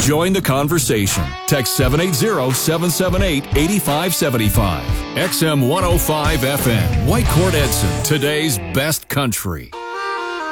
Join the conversation. Text 780-778-8575. XM 105 FM. Whitecourt Edson, today's best country.